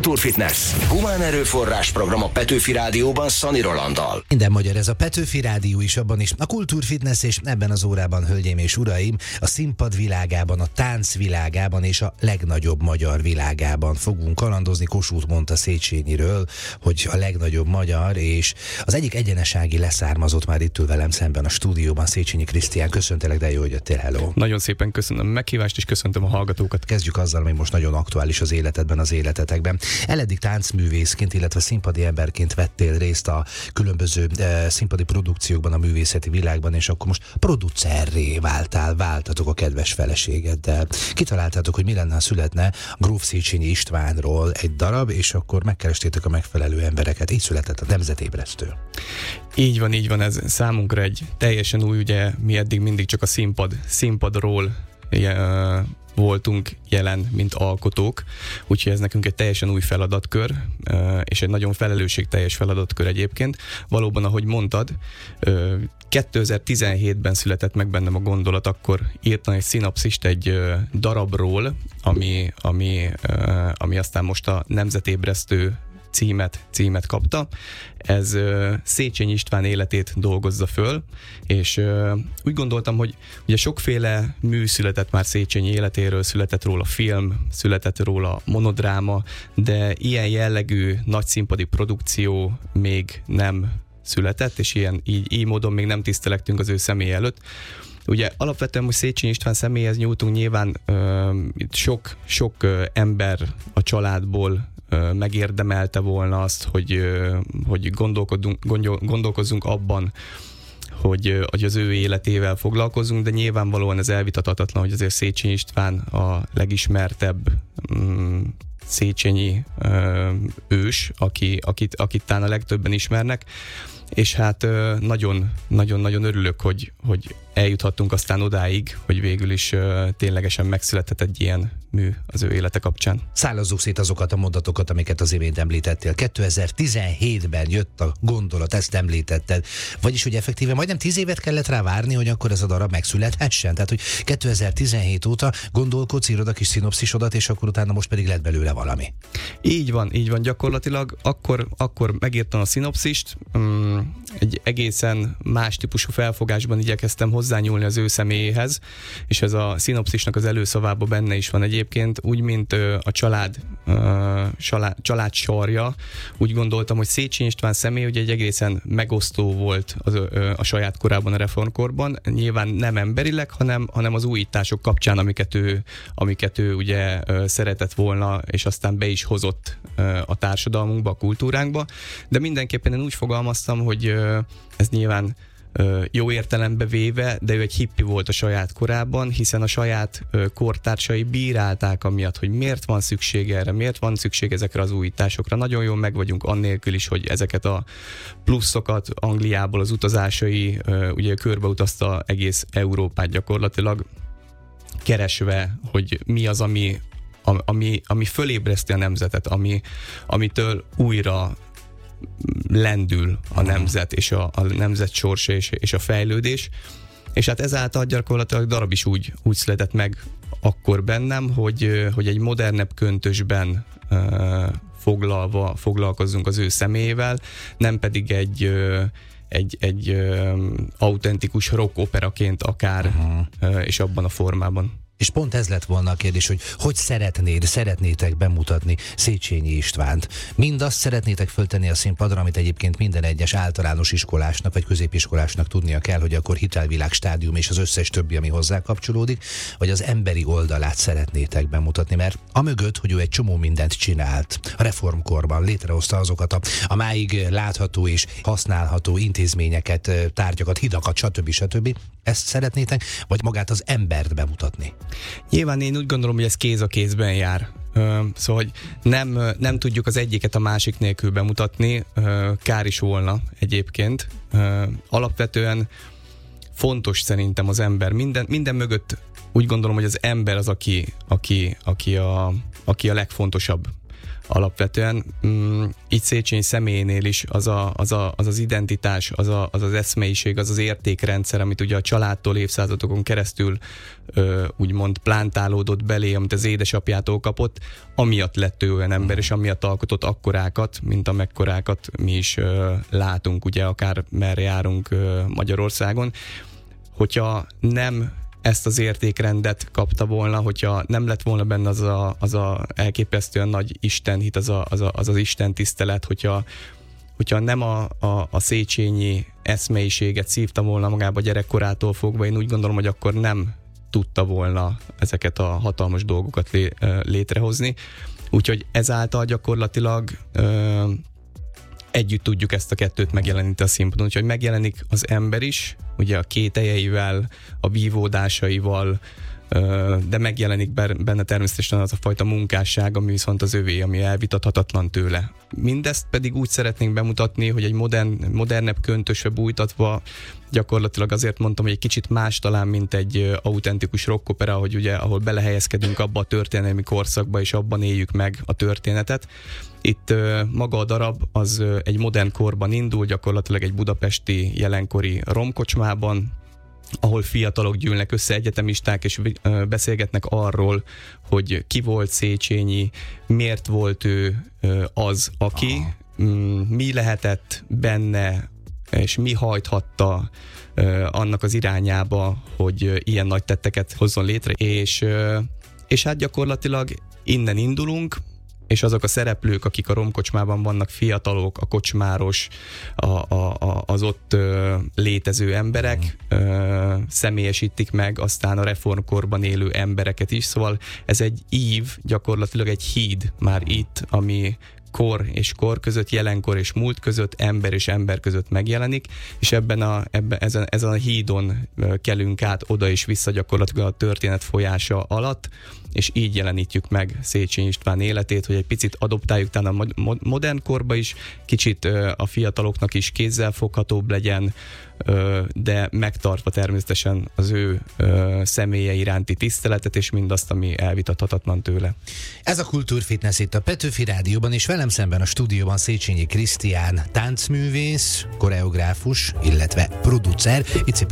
Kultúrfitness. Humán erőforrás program a Petőfi Rádióban Szani Rolanddal. Minden magyar, ez a Petőfi Rádió is, abban is a Kultúrfitness, és ebben az órában, hölgyeim és uraim, a színpad világában, a tánc világában és a legnagyobb magyar világában fogunk kalandozni. Kossuth mondta Széchenyiről, hogy a legnagyobb magyar, és az egyik egyenesági leszármazott már itt ül velem szemben a stúdióban. Széchenyi Krisztián, köszöntelek, de jó, hogy jöttél, hello. Nagyon szépen köszönöm a meghívást, és köszöntöm a hallgatókat. Kezdjük azzal, ami most nagyon aktuális az életedben, az életetekben. Eddig táncművészként, illetve színpadi emberként vettél részt a különböző színpadi produkciókban, a művészeti világban, és akkor most producerré váltatok a kedves feleségeddel. Kitaláltátok, hogy mi lenne, ha születne Gróf Széchenyi Istvánról egy darab, és akkor megkerestétek a megfelelő embereket. Így született a Nemzetébresztő. Így van, ez számunkra egy teljesen új, ugye mi eddig mindig csak a színpadról voltunk jelen, mint alkotók, úgyhogy ez nekünk egy teljesen új feladatkör, és egy nagyon felelősségteljes feladatkör egyébként. Valóban, ahogy mondtad, 2017-ben született meg bennem a gondolat, akkor írtam egy szinopszist egy darabról, ami aztán most a Nemzetébresztő címet kapta. Ez Széchenyi István életét dolgozza föl, és úgy gondoltam, hogy ugye sokféle mű született már Széchenyi életéről, született róla film, született róla monodráma, de ilyen jellegű nagy színpadi produkció még nem született, és így módon még nem tisztelektünk az ő személy előtt. Ugye alapvetően most Széchenyi István személyhez nyújtunk, nyilván sok ember a családból megérdemelte volna azt, hogy gondolkozzunk abban, hogy az ő életével foglalkozunk, de nyilvánvalóan ez elvitathatatlan, hogy azért Széchenyi István a legismertebb széchenyi ős, akit talán a legtöbben ismernek, és hát nagyon-nagyon örülök, hogy eljuthattunk aztán odáig, hogy végül is ténylegesen megszületett egy ilyen mű az ő élete kapcsán. Szállazzuk szét azokat a mondatokat, amiket az imént említettél. 2017-ben jött a gondolat, ezt említetted. Vagyis, hogy effektíve majdnem 10 évet kellett rá várni, hogy akkor ez a darab megszülethessen. Tehát, hogy 2017 óta gondolkodsz, írod a kis szinopszisodat, és akkor utána most pedig lett belőle valami. Így van, gyakorlatilag akkor megírtam a szinopszist, egy egészen más típusú felfogásban igyekeztem hozzányúlni az ő személyéhez, és ez a szinopszisnak az előszavában benne is van egyébként, úgy, mint a család sarja, úgy gondoltam, hogy Széchenyi István személy ugye egy egészen megosztó volt a saját korában, a reformkorban, nyilván nem emberileg, hanem az újítások kapcsán, amiket ő ugye szeretett volna, és aztán be is hozott a társadalmunkba, a kultúránkba, de mindenképpen én úgy fogalmaztam, hogy ez nyilván jó értelembe véve, de ő egy hippi volt a saját korában, hiszen a saját kortársai bírálták amiatt, hogy miért van szükség erre, miért van szükség ezekre az újításokra. Nagyon jól meg vagyunk annélkül is, hogy ezeket a pluszokat Angliából az utazásai, ugye körbeutazta egész Európát gyakorlatilag, keresve, hogy mi az, ami fölébreszti a nemzetet, amitől újra lendül a nemzet, és a nemzet sorsa és a fejlődés. És hát ezáltal gyakorlatilag darab is úgy született meg akkor bennem, hogy egy modernebb köntösben foglalkozzunk az ő személyével, nem pedig egy autentikus rock operaként akár, és abban a formában. És pont ez lett volna a kérdés, hogy szeretnétek bemutatni Széchenyi Istvánt. Mindazt szeretnétek föltenni a színpadra, amit egyébként minden egyes általános iskolásnak vagy középiskolásnak tudnia kell, hogy akkor hitelvilág stádium és az összes többi, ami hozzá kapcsolódik, vagy az emberi oldalát szeretnétek bemutatni, mert amögött, hogy ő egy csomó mindent csinált a reformkorban, létrehozta azokat a máig látható és használható intézményeket, tárgyakat, hidakat, stb. Ezt szeretnétek, vagy magát az embert bemutatni? Nyilván én úgy gondolom, hogy ez kéz a kézben jár. Szóval, hogy nem tudjuk az egyiket a másik nélkül bemutatni, kár is volna egyébként. Alapvetően fontos szerintem az ember. Minden mögött úgy gondolom, hogy az ember az, aki a legfontosabb. alapvetően. Így Széchenyi személyénél is az identitás, az eszmeiség, az értékrendszer, amit ugye a családtól évszázadokon keresztül úgymond plántálódott belé, amit az édesapjától kapott, amiatt lett ő olyan ember, és amiatt alkotott akkorákat, mint amekkorákat mi is látunk, ugye akár merre járunk Magyarországon. Hogyha nem ezt az értékrendet kapta volna, hogyha nem lett volna benne az a elképesztően nagy istenhit, az Isten tisztelet, hogyha nem a Széchenyi eszmeiséget szívta volna magába gyerekkorától fogva, én úgy gondolom, hogy akkor nem tudta volna ezeket a hatalmas dolgokat létrehozni. Úgyhogy ezáltal gyakorlatilag együtt tudjuk ezt a kettőt megjeleníteni a színpadon. Úgyhogy megjelenik az ember is, ugye a kételjeivel, a vívódásaival, de megjelenik benne természetesen az a fajta munkásság, ami viszont az övé, ami elvitathatatlan tőle. Mindezt pedig úgy szeretnénk bemutatni, hogy egy modernebb köntösbe bújtatva, gyakorlatilag azért mondtam, hogy egy kicsit más talán, mint egy autentikus rockopera, hogy ugye, ahol belehelyezkedünk abba a történelmi korszakba, és abban éljük meg a történetet. Itt maga a darab az egy modern korban indul, gyakorlatilag egy budapesti jelenkori romkocsmában, ahol fiatalok gyűlnek össze, egyetemisták, és beszélgetnek arról, hogy ki volt Széchenyi, miért volt ő az, aki, mi lehetett benne, és mi hajthatta annak az irányába, hogy ilyen nagy tetteket hozzon létre, és hát gyakorlatilag innen indulunk, és azok a szereplők, akik a romkocsmában vannak, fiatalok, a kocsmáros, az ott létező emberek személyesítik meg aztán a reformkorban élő embereket is, szóval ez egy ív, gyakorlatilag egy híd már itt, ami kor és kor között, jelenkor és múlt között, ember és ember között megjelenik, és ezen a hídon kelünk át oda és vissza gyakorlatilag a történet folyása alatt, és így jelenítjük meg Széchenyi István életét, hogy egy picit adoptáljuk talán a modern korba is, kicsit a fiataloknak is kézzelfoghatóbb legyen, de megtartva természetesen az ő személye iránti tiszteletet, és mindazt, ami elvitathatatlan tőle. Ez a Kultúrfitness itt a Petőfi Rádióban, és velem szemben a stúdióban Széchenyi Krisztián táncművész, koreográfus, illetve producer. Icipici